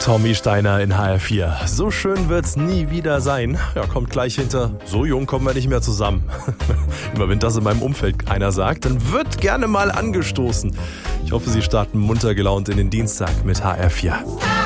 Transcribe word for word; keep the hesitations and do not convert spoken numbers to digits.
Tommy Steiner in H R vier. So schön wird's nie wieder sein. Ja, kommt gleich hinter. So jung kommen wir nicht mehr zusammen. Immer wenn das in meinem Umfeld einer sagt, dann wird gerne mal angestoßen. Ich hoffe, Sie starten munter gelaunt in den Dienstag mit H R vier.